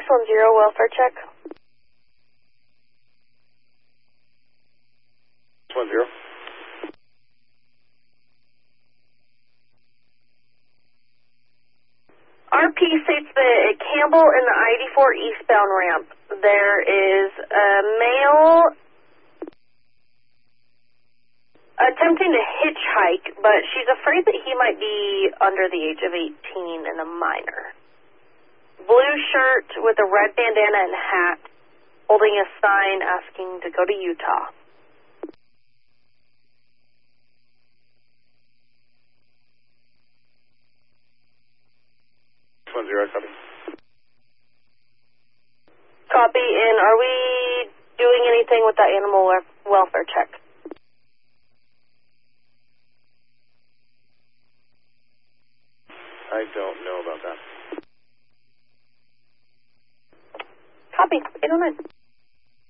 610, welfare check. 610. RP states that at Campbell in the I-84 eastbound ramp, there is a male attempting to hitchhike, but she's afraid that he might be under the age of 18 and a minor. Blue shirt with a red bandana and hat, holding a sign asking to go to Utah. Copy. Copy, and are we doing anything with that animal welfare check? I don't know about that. Copy, 809.